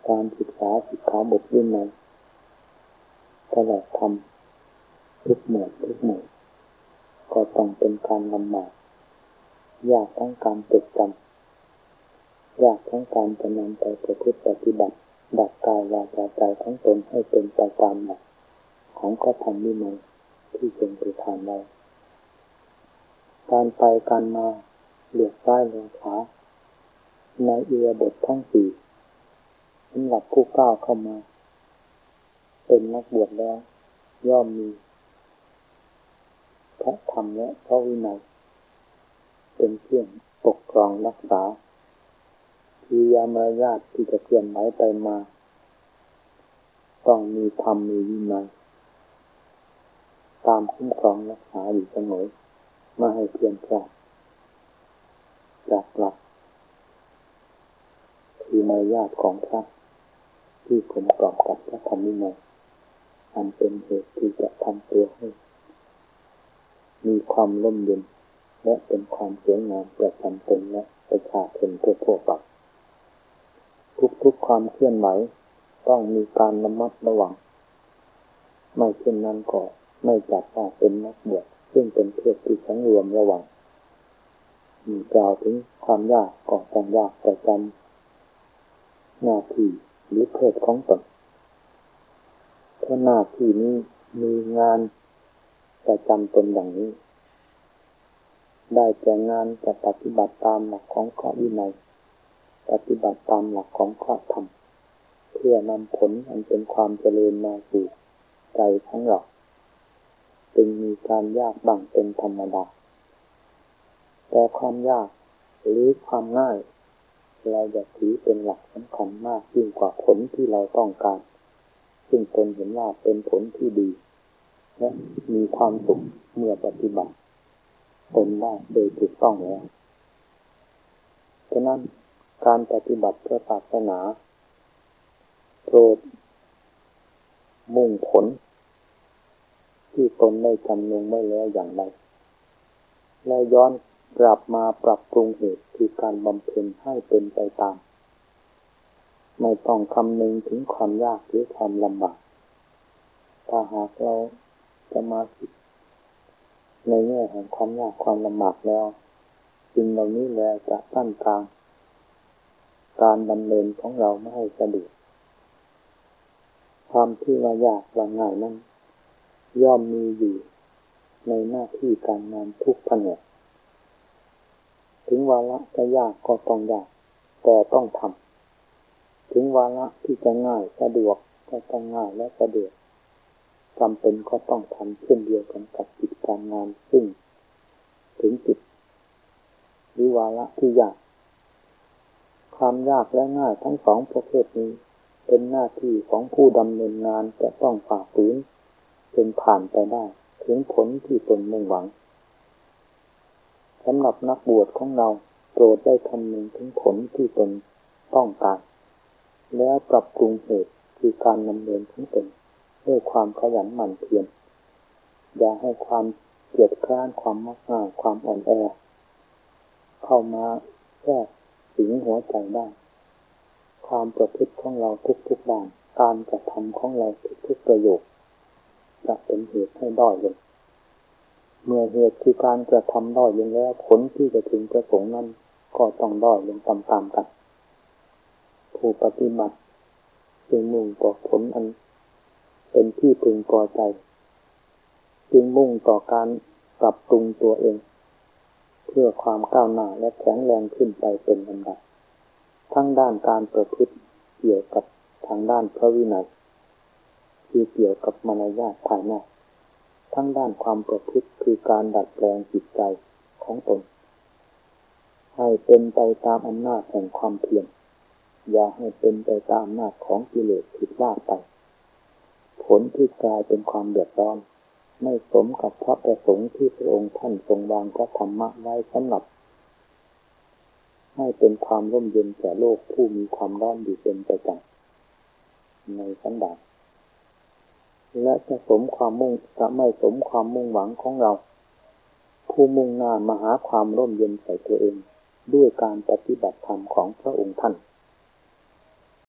การศึกษาสิกขาบทวินัยตลอดธรรมทุกหมวดก็ต้องเป็นการลำบากยากทั้งการจดจำยากทั้งการจะนำไปประพฤติปฏิบัติดัดกายวาจาใจของตนให้เป็นไปตามหลักของข้อธรรมวินัยที่ทรงประทานไว้การไปการมาเหลียกซ้ายเหลียกขวาในอิริยาบถทั้งสี่สำหรับผู้ก้าวเข้ามาเป็นนักบวชแล้วย่อมมีพระธรรมและพระวินัยเป็นเครื่องปกครองรักษากิริยามารยาทที่จะเคลื่อนไหวไปมาต้องมีธรรมมีวินัยตามคุ้มครองรักษาอยู่เสมอไม่ให้เพี้ยนพลาดจากหลักคือมารยาทของพระที่กลมกล่อมกับพระธรรมวินัยอันเป็นเหตุที่จะทำตัวให้มีความร่มเย็นและเป็นความสวยงามประจำตนและประชาชนทั่วไปทุกความเคลื่อนไหวต้องมีการระมัดระวังไม่เช่นนั้นก็ไม่จัดว่าเป็นนักบวชซึ่งเป็นเพศที่สังรวมระวังกล่าวถึงความยากก็ต้องยากประจำหน้าที่หรือเพศของตนถ้าหน้าที่นี้มีงานประจำตนอย่างนี้ได้แก่งานจะปฏิบัติตามหลักของข้อวินัยปฏิบัติตามหลักของข้อธรรมเพื่อนำผลอันเป็นความเจริญมาสู่ใจของเราจึงมีการยากบ้างเป็นธรรมดาแต่ความยากหรือความง่ายเราจะถือเป็นหลักสำคัญมากยิ่งกว่าผลที่เราต้องการซึ่งตนเห็นว่าเป็นผลที่ดีและมีความสุขเมื่อปฏิบัติตนได้โดยถูกต้องแล้วฉะนั้นการปฏิบัติเพื่อศาสนาโปรดมุ่งผลที่ตนได้จำลงไว้แล้วอย่างไรและย้อนกลับมาปรับปรุงเหตุคือการบำเพ็ญให้เป็นไปตามไม่ต้องคำนึงถึงความยากหรือความลำบากถ้าหากเราจะมาคิดในแง่แห่งความยากความลำบากแล้วสิ่งเหล่านี้แหละจะกั้นกลางการดำเนินของเราไม่ให้สะดุดความที่ว่ายากว่าง่ายนั้นย่อมมีอยู่ในหน้าที่การงานทุกแผนกถึงวาระจะยากก็ต้องยากแต่ต้องทำถึงวาระที่จะง่ายสะดวกก็ต้องง่ายและสะดวกจำเป็นก็ต้องทำเช่นเดียวกันกับกิจการงานซึ่งถึงจุดหรือวาระที่ยากความยากและง่ายทั้งสองประเภทนี้เป็นหน้าที่ของผู้ดำเนินงานจะต้องฝ่าฝืนจนผ่านไปได้ถึงผลที่ตนมุ่งหวังสำหรับนักบวชของเราโปรดได้คำนึงถึงผลที่ตนต้องการแล้วปรับปรุงเหตุคือการดำเนินของตนด้วยความขยันหมั่นเพียรอย่าให้ความเกลียดคร้านความมักง่ายความอ่อนแอเข้ามาแทรกสิงหัวใจได้ความประพฤติของเราทุกๆด้านการกระทำของเราทุกๆประโยคจะเป็นเหตุให้ด้อยลงเมื่อเหตุคือการกระทำด้อยลงแล้วผลที่จะถึงประสงค์นั้นก็ต้องด้อยลงตามๆกันผู้ปฏิบัติจึงมุ่งต่อผลอันเป็นที่พึงพอใจจึงมุ่งต่อการปรับปรุงตัวเองเพื่อความก้าวหน้าและแข็งแรงขึ้นไปเป็นลำดับทั้งด้านการประพฤติเกี่ยวกับทางด้านพระวินัยคือเกี่ยวกับมารยาทภายนอกทั้งด้านความประพฤติคือการดัดแปลงจิตใจของตนให้เป็นไปตามอำนาจแห่งความเพียรอย่าให้เป็นไปตามอำนาจของกิเลสผิดพลาดไปผลที่กลายเป็นความเดือดร้อนไม่สมกับพระประสงค์ที่พระองค์ท่านทรงวางพระธรรมะไว้สำหรับให้เป็นความร่มเย็นแก่โลกผู้มีความร้อนอยู่เป็นประจำในสันดานและจะสมความมุ่งจะไม่สมความมุ่งหวังของเราผู้มุ่งหน้ามาหาความร่มเย็นใส่ตัวเองด้วยการปฏิบัติธรรมของพระองค์ท่าน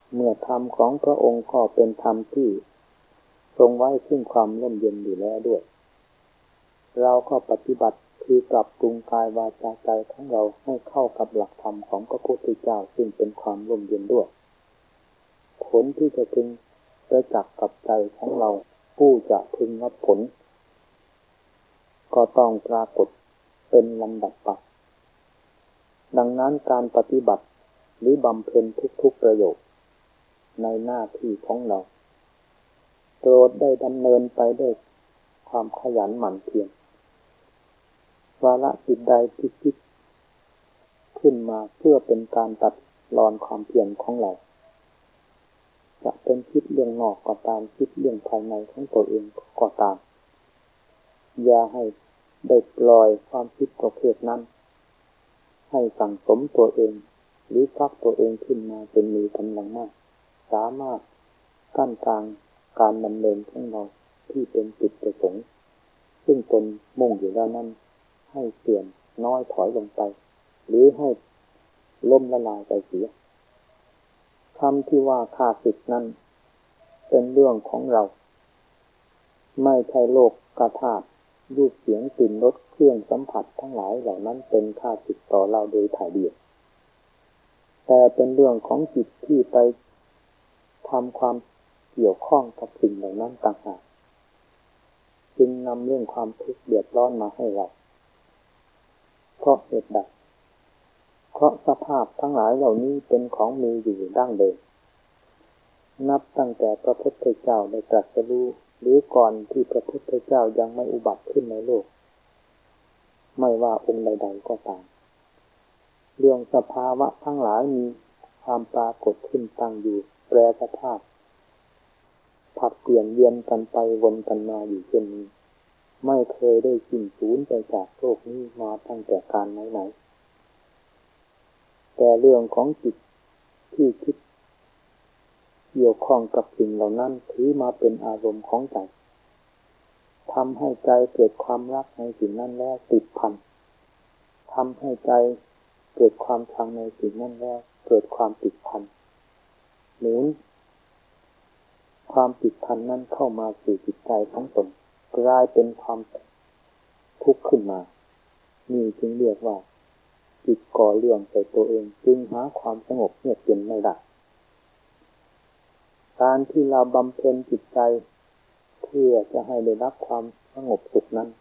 เมื่อธรรมของพระองค์ก็เป็นธรรมที่ทรงไว้ซึ่งความร่มเย็นอยู่แล้วด้วยเราก็ปฏิบัติคือปรับปรุงกายวาจาใจของเราให้เข้ากับหลักธรรมของพระพุทธเจ้าซึ่งเป็นความร่มเย็นด้วยผลที่จะพึงประจักษ์กับใจของเราผู้จะพึงรับผลก็ต้องปรากฏเป็นลำดับไปดังนั้นการปฏิบัติหรือบำเพ็ญทุกๆประโยชน์ในหน้าที่ของเราโปรดได้ดำเนินไปด้วยความขยันหมั่นเพียรวาระจิตใดที่คิดขึ้นมาเพื่อเป็นการตัดรอนความเพียรของเราจะเป็นคิดเรื่องนอกก็ตามคิดเรื่องภายในของตัวเองก็ตามอย่าให้ได้ปล่อยความคิดประเภทนั้นให้สั่งสมตัวเองหรือพักตัวเองขึ้นมาจนมีกำลังมากสามารถกั้นกลางการดำเนินของเราที่เป็นจุดประสงค์ซึ่งตนมุ่งอยู่แล้วนั้นให้เสื่อมน้อยถอยลงไปหรือให้ล่มละลายไปเสียคำที่ว่าข้าศึกนั้นเป็นเรื่องของเราไม่ใช่โลกกธาตุรูปเสียงกลิ่นรสเครื่องสัมผัสทั้งหลายเหล่านั้นเป็นข้าศึกต่อเราโดยถ่ายเดียวแต่เป็นเรื่องของจิตที่ไปทำความเกี่ยวข้องกับสิ่งเหล่านั้นต่างหากจึงนำเรื่องความทุกข์เดือดร้อนมาให้เราเพราะเหตุใดเพราะสภาพทั้งหลายเหล่านี้เป็นของมีอยู่ดั้งเดิมนับตั้งแต่พระพุทธเจ้าได้ตรัสรู้หรือก่อนที่พระพุทธเจ้ายังไม่อุบัติขึ้นในโลกไม่ว่าองค์ใดๆก็ตามเรื่องสภาวะทั้งหลายมีความปรากฏขึ้นตั้งอยู่แปรสภาพผัดเปลี่ยนเวียนกันไปวนกันมาอยู่เช่นนี้ไม่เคยได้สิ้นสูญไปจากโลกนี้มาตั้งแต่การไหนๆแต่เรื่องของจิตที่คิดเกี่ยวข้องกับสิ่งเหล่านั้นถือมาเป็นอารมณ์ของใจทำให้ใจเกิดความรักในสิ่งนั้นแล้วติดพันทำให้ใจเกิดความชังในสิ่งนั้นแล้วเกิดความติดพันหมุนความติดพันนั้นเข้ามาสู่จิตใจของตนกลายเป็นความทุกข์ขึ้นมานี่จึงเรียกว่าจิตก่อเรื่องใส่ตัวเองจึงหาความสงบเยือกเย็นไม่ได้การที่เราบำเพ็ญจิตใจเพื่อจะให้ได้รับความสงบสุขนั้น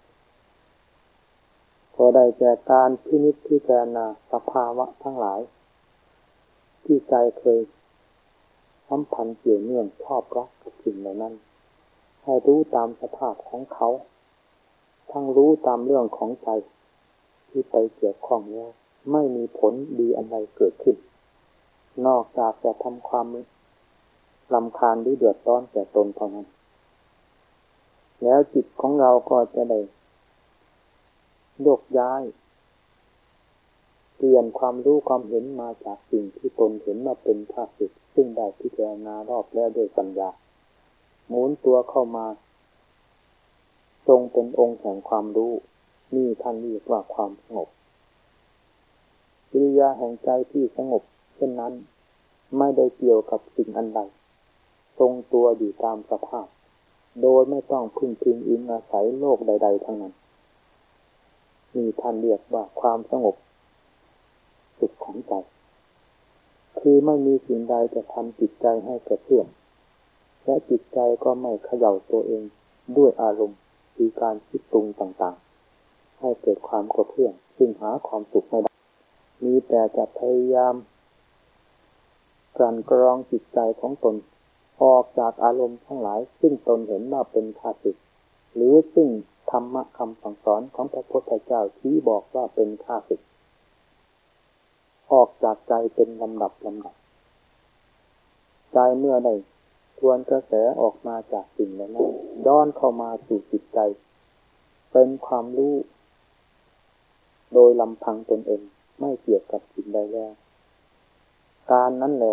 ก็ได้แก่การพินิจพิจารณาสภาวะทั้งหลายที่ใจเคยสัมพันธ์เกี่ยวเนื่องชอบรักกับสิ่งเหล่านั้นให้รู้ตามสภาพของเขาทั้งรู้ตามเรื่องของใจที่ไปเกี่ยวข้องแล้วไม่มีผลดีอันใดเกิดขึ้นนอกจากจะทำความรำคาญหรือเดือดร้อนแก่ตนเท่านั้นแล้วจิตของเราก็จะได้โยกย้ายเปลี่ยนความรู้ความเห็นมาจากสิ่งที่ตนเห็นมาเป็นข้าศึกซึ่งได้พิจารณารอบแล้วด้วยปัญญาหมุนตัวเข้ามาทรงเป็นองค์แห่งความรู้นี่ท่านเรียกว่าความสงบกิริยาแห่งใจที่สงบเช่นนั้นไม่ได้เกี่ยวกับสิ่งอันใดทรงตัวอยู่ตามสภาพโดยไม่ต้องพึ่งพิงอิงอาศัยโลกใดๆทั้งนั้นนี่ท่านเรียกว่าความสงบสุขของใจคือไม่มีสิ่งใดจะทำจิตใจให้กระเพื่อมและจิตใจก็ไม่เขย่าตัวเองด้วยอารมณ์คือการคิดปรุงต่างๆให้เกิดความกระเพื่อมซึ่งหาความสุขไม่ได้มีแต่จะพยายามกลั่นกรองจิตใจของตนออกจากอารมณ์ทั้งหลายซึ่งตนเห็นว่าเป็นข้าศึกหรือซึ่งธรรมะคำสั่งสอนของพระพุทธเจ้าชี้บอกว่าเป็นข้าศึกออกจากใจเป็นลำดับใจเมื่อใดทวนกระแสออกมาจากสิ่งนั้นย้อนเข้ามาสู่จิตใจเป็นความรู้โดยลำพังตนเองไม่เกี่ยวกับสิ่งใดแล้วการนั้นแหละ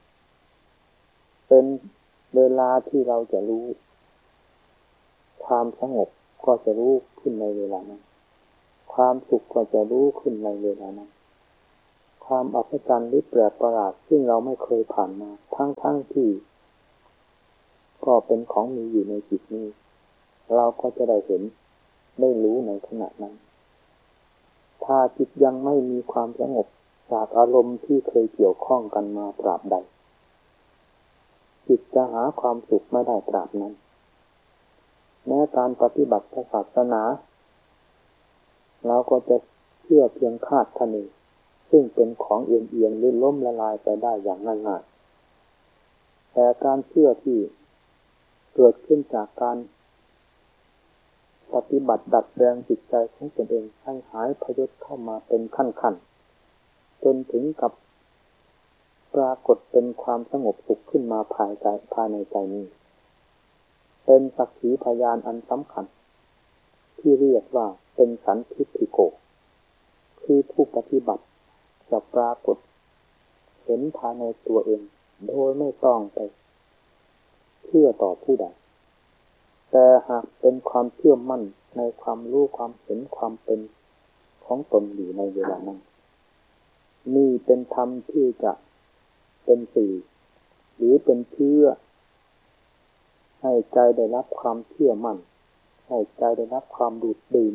เป็นเวลาที่เราจะรู้ความสงบก็จะรู้ขึ้นในเวลานั้นความสุขก็จะรู้ขึ้นในเวลานั้นคความอัศจรรย์หรือแปลกประหลาดซึ่งเราไม่เคยผ่านมาทั้งที่ก็เป็นของมีอยู่ในจิตนี้เราก็จะได้เห็นได้รู้ในขณะนั้นถ้าจิตยังไม่มีความสงบจากอารมณ์ที่เคยเกี่ยวข้องกันมาตราบใดจิตจะหาความสุขไม่ได้ตราบนั้นแม้การปฏิบัติศาสนาเราก็จะเชื่อเพียงคาดคะเนซึ่งเป็นของเอียงๆหรือล้มละลายไปได้อย่างง่ายๆแต่การเชื่อที่เกิดขึ้นจากการปฏิบัติดัดแปลงจิตใจของตนเองให้หายพยศเข้ามาเป็นขั้นๆจนถึงกับปรากฏเป็นความสงบสุขขึ้นมาภายในใจนี้เป็นสักขีพยานอันสำคัญที่เรียกว่าเป็นสันทิฏฐิโกคือผู้ปฏิบัติจะปรากฏเห็นภายในตัวเองโดยไม่ต้องไปเชื่อต่อผู้ใดแต่หากเป็นความเชื่อมั่นในความรู้ความเห็นความเป็นของตนอยู่ในเวลานั้นนี่เป็นธรรมที่จะเป็นสื่อหรือเป็นเชื่อให้ใจได้รับความเชื่อมั่นให้ใจได้รับความดูดดื่ม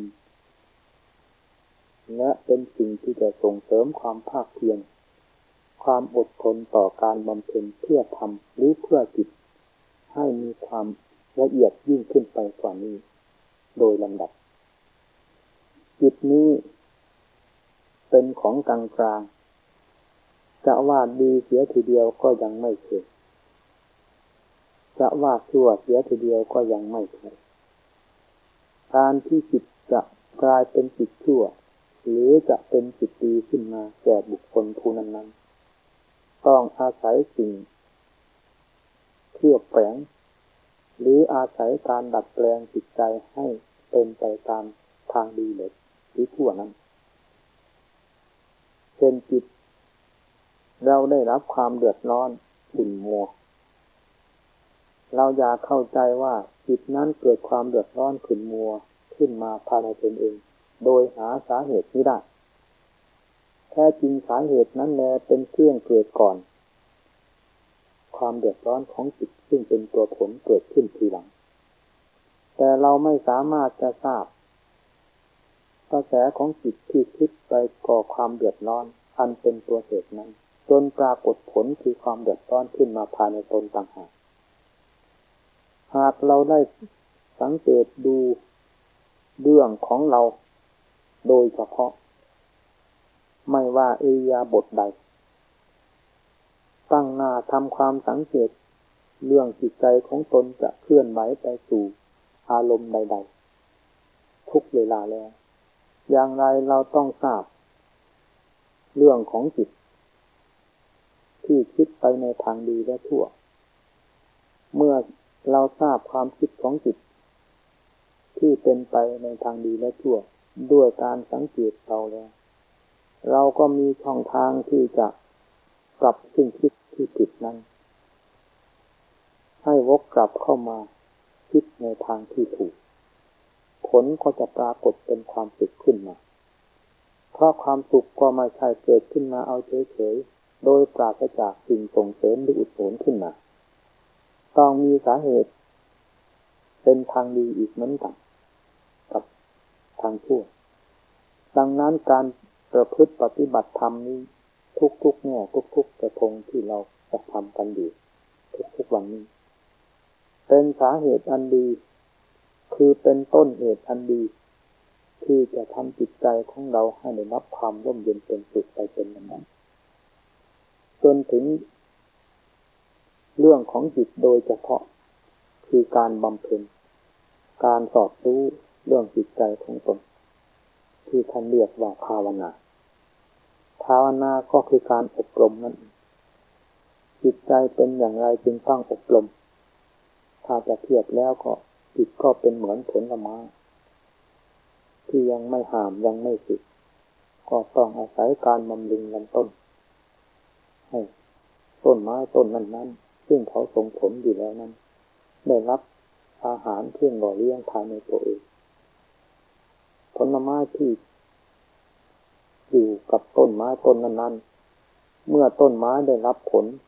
และเป็นสิ่งที่จะส่งเสริมความภาคเพียรความอดทนต่อการบำเพ็ญเพื่อทำหรือเพื่อจิตให้มีความละเอียดยิ่งขึ้นไปกว่านี้โดยลำดับจิตนี้เป็นของกลางๆจะว่าดีเสียทีเดียวก็ยังไม่ใช่จะว่าชั่วเสียทีเดียวก็ยังไม่ใช่การที่จิตจะกลายเป็นจิตชั่วหรือจะเป็นจิตดีขึ้นมาแก่บุคคลผู้นั้นๆต้องอาศัยสิ่งเคลือบแฝงหรืออาศัยการดัดแปลงจิตใจให้เป็นไปตามทางดีหรือชั่วนั้นเช่นจิตเราได้รับความเดือดร้อนขุ่นมัวเราอยากเข้าใจว่าจิตนั้นเกิดความเดือดร้อนขุ่นมัวขึ้นมาภายในตนเองโดยหาสาเหตุไม่ได้แท้จริงสาเหตุนั้นแลเป็นเครื่องเกิดก่อนความเดือดร้อนของจิตซึ่งเป็นตัวผลเกิดขึ้นทีหลังแต่เราไม่สามารถจะทราบกระแสของจิตที่คิดไปก่อความเดือดร้อนอันเป็นตัวเหตุนั้นจนปรากฏผลคือความเดือดร้อนขึ้นมาภายในตนต่างหากหากเราได้สังเกตดูเรื่องของเราโดยเฉพาะไม่ว่าอิริยาบถใดตั้งหน้าทำความสังเกตเรื่องจิตใจของตนจะเคลื่อนไหวไปสู่อารมณ์ใดๆทุกเวลาแล้วอย่างไรเราต้องทราบเรื่องของจิตที่คิดไปในทางดีและชั่วเมื่อเราทราบความคิดของจิตที่เป็นไปในทางดีและชั่วด้วยการสังเกตเราแล้วเราก็มีช่องทางที่จะปรับสิ่งคิดที่ผิดนั้นให้วกกลับเข้ามาคิดในทางที่ถูกผลก็จะปรากฏเป็นความสุขขึ้นมาเพราะความสุขก็ไม่ใช่เกิดขึ้นมาเอาเฉยๆโดยปราศจากสิ่งส่งเสริมหรืออุดหนุนขึ้นมาต้องมีสาเหตุเป็นทางดีอีกเหมือนกันกับทางชั่วดังนั้นการประพฤติปฏิบัติธรรมนี้ทุกๆแง่ทุกๆกระทงที่เราจะทำกันอยู่ทุกๆวันนี้เป็นสาเหตุอันดีคือเป็นต้นเหตุอันดีที่จะทำจิตใจของเราให้ได้รับความร่มเย็นเป็นสุขไปเป็นลำดับจนถึงเรื่องของจิตโดยเฉพาะคือการบำเพ็ญการสอดรู้เรื่องจิตใจของตนที่ท่านเรียกว่าภาวนาภาวนาก็คือการอบรมนั่นเองจิตใจเป็นอย่างไรจึงต้องอบรมถ้าจะเทียบแล้วก็จิตก็เป็นเหมือนผลไม้ที่ยังไม่หามยังไม่สุกก็ต้องอาศัยการบำรุงลำต้นให้ต้นไม้ต้นนั้นๆซึ่งเขาส่งผลอยู่แล้วนั้นได้รับอาหารเครื่องหล่อเลี้ยงภายในตัวเองผลไม้ที่อยู่กับต้นไม้ต้นนั้นเมื่อต้นไม้ได้รับผล